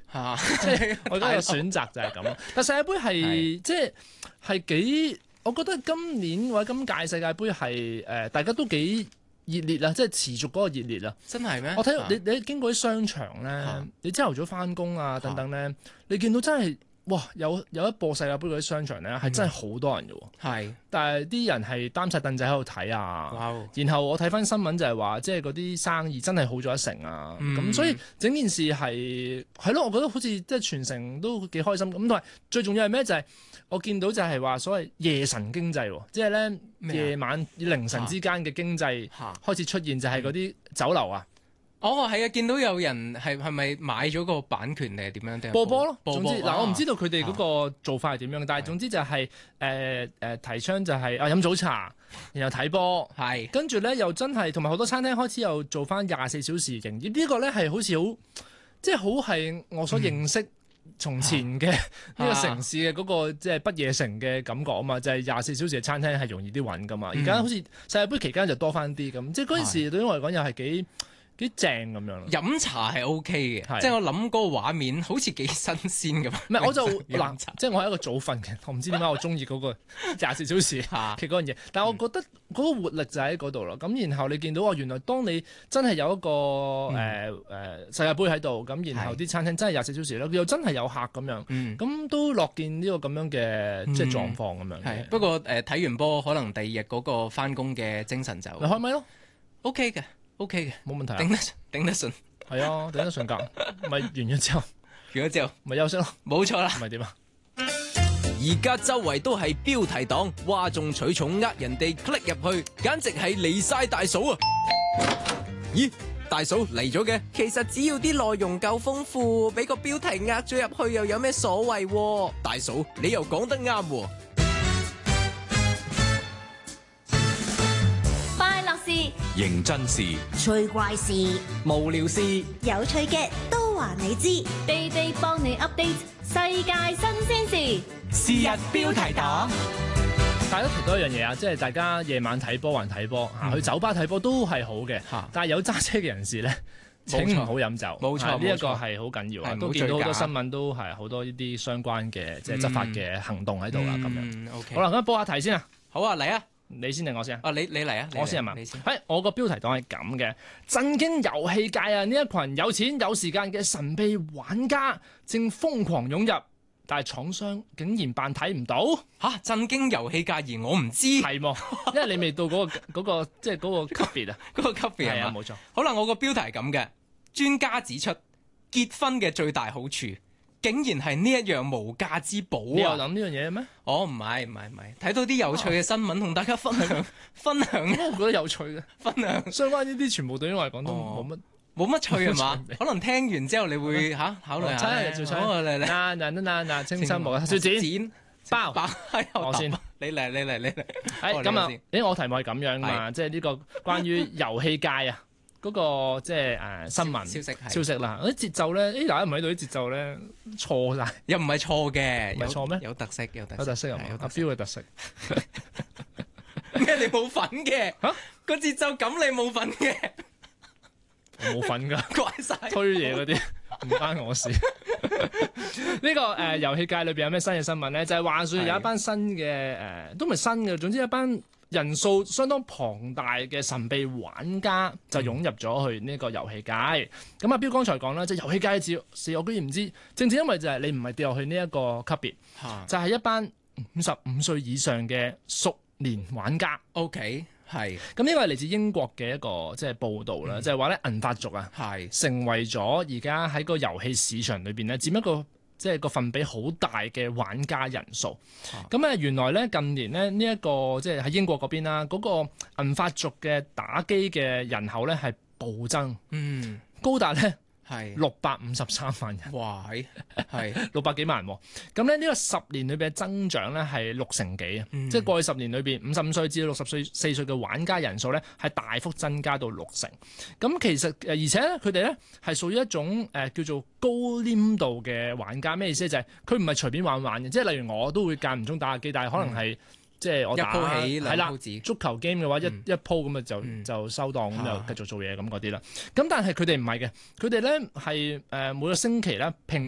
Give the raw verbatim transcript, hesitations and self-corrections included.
嚇， 即係我覺得個選擇就係咁咯。但世界盃係即係係幾，我覺得今年或者今屆世界盃係誒大家都幾熱烈啦，即係持續嗰個熱烈啦。 真係咩？ 我睇到你你經過啲商場咧， 啊你朝頭早翻工啊等等咧，你見到真係哇有有一播世界盃嗰啲商場咧係真係好多人嘅喎。 係， 但係啲人係擔晒凳仔喺度睇啊。 哇！ 然後我睇翻新聞就係話，即係嗰啲生意真係好咗一成啊。咁、 嗯所以整件事係係咯，我覺得好似即係全城都幾開心。咁同埋最重要係咩？就係、我見到就係話所謂夜神經濟喎，即係咧咩啊夜晚凌晨之間嘅經濟嚇開始出現，就係嗰啲酒樓啊。 哦，係啊，見到有人係係咪買咗個版權定係點樣？定係播波咯，總播波啊之嗱，我唔知道佢哋嗰個做法係點樣，但係總之就係誒誒提倡就係啊飲早茶，然後睇波， 係跟住咧又真係同埋好多餐廳開始又做翻廿四小時營業，呢個咧係好似好即係好係我所認識從前嘅呢個城市嘅嗰個即係不夜城嘅感覺啊嘛，就係廿四小時嘅餐廳係容易啲揾噶嘛，而家好似世界盃期間就多翻啲咁，即係嗰陣時對於我嚟講又係幾幾正咁樣咯。 飲茶係 O K 嘅， 係即係我諗嗰個畫面好似幾新鮮咁。 唔係我就飲嗱茶， 即係我係一個早瞓嘅，我唔知點解我中意嗰個廿四小時嚇嘅嗰樣嘢。但係我覺得嗰個活力就喺嗰度咯。咁然後你見到啊，原來當你真係有一個誒誒、呃、世界盃喺度，咁然後啲餐廳真係廿四小時咧，又真係有客咁樣， 嗯， 咁都樂見呢個咁樣嘅即係狀況咁樣嘅。 係不過誒睇完波，可能第二日嗰個翻工嘅精神就你開咪咯， O K 嘅，O K 嘅， 冇問題啊。 頂得頂得順。 係啊，頂得順格，咪完咗之後如果之後咪休息咯， 冇錯啦。 咪點啊？ 而家周圍都係標題黨，嘩眾取寵呃人哋 click 入去，簡直係離晒大嫂啊！咦，大嫂嚟咗嘅？ 其實只要啲內容夠豐富，俾個標題呃咗入去又有咩所謂喎？ 大嫂，你又講得啱喎。 快樂事、 認真事， 趣怪事、 無聊事， 有趣嘅都話你知，地地幫你 update 世界新鮮事。 是日標題黨， 大家提到一樣嘢啊，即係大家夜晚睇波還睇波嚇，去酒吧睇波都係好嘅， 嚇但係有揸車嘅人士咧，請唔好飲酒， 冇錯啊呢一個冇錯係好緊要啊， 係唔好都見到好多醉駕新聞都係好多呢啲相關嘅即係執法嘅行動喺度啦，咁樣。 嗯，OK。 好啦，咁報下題先啊， 好啊，嚟啊！ 你先定我先啊？ 啊，你你嚟啊！你嚟我先係嘛？ 你先。 係我個標題黨係咁嘅，震驚遊戲界啊！呢一群有錢有時間嘅神秘玩家正瘋狂湧入，但係廠商竟然扮睇唔到， 嚇震驚遊戲界而我唔知係喎，因為你未到嗰、個嗰、個即係嗰個級別啊， 嗰個級別係啊， 係嘛？ 冇錯。 好啦，我個標題係咁嘅，專家指出結婚嘅最大好處，竟然係呢一樣無價之寶啊！ 你有諗呢樣嘢咩？ 哦，唔係唔係唔係，睇到啲有趣嘅新聞同大家分享分享我覺得有趣嘅， 分享， 相關呢啲全部對於我嚟講都哦冇乜。 冇乜趣係嘛冇？ 可能聽完之後你會嚇考慮下真係咧。 最彩。 好嚟嚟， 嗱嗱嗱嗱嗱，清新無啊！小剪剪包。 包係我先， 你嚟你嚟你嚟。 係咁啊我嚟先！ 誒，我題目係咁樣嘛，即係呢個關於遊戲界啊嗰個即係誒新聞消息係消息啦。啲節奏咧，誒大家唔喺度啲節奏咧錯晒， 又唔係錯嘅，有唔係錯咩有特色有特有特色啊嘛，阿係有特色 Bill 嘅特色。 咩？你冇份嘅嚇個節奏咁，你冇份嘅， 我冇份㗎。 怪晒。 推嘢嗰啲唔關我事。呢、個誒、呃、遊戲界裏邊有咩新嘅新聞咧？就係、話說有一班新嘅誒、呃，都唔係新嘅，總之一班人數相當龐大嘅神秘玩家就湧入咗去呢個遊戲界。咁阿標剛才講啦，即係遊戲界嘅事事，我居然唔知，正正因為就係你唔係跌落去呢一個級別， 嚇就係、一班五十五歲以上嘅熟年玩家。 ，OK，係咁呢個係嚟自英國嘅一個即係報導啦，就係話咧銀髮族啊。 係成為咗而家喺個遊戲市場裏邊咧，佔一個即係個份比好大嘅玩家人數。咁啊，原來咧近年咧呢一個即係喺英國嗰邊啦，嗰、個銀髮族嘅打機嘅人口咧係暴增， 嗯高達咧係六百五十三萬人， 哇係係六百幾萬喎。咁咧呢個十年裏邊嘅增長咧係六成幾啊！ 嗯即係過去十年裏邊，五十五歲至到六十歲四歲嘅玩家人數咧係大幅增加到六成。咁其實誒，而且咧佢哋咧係屬於一種誒、呃、叫做高黏度嘅玩家。咩意思咧？就係佢唔係隨便玩玩嘅，即係例如我都會間唔中打下機，但係可能係。即係我打一鋪起兩係啦鋪止， 足球 game 嘅話，一嗯一鋪咁啊就嗯就收檔咁啊就繼續做嘢咁嗰啲啦。咁但係佢哋唔係嘅，佢哋咧係誒每個星期咧平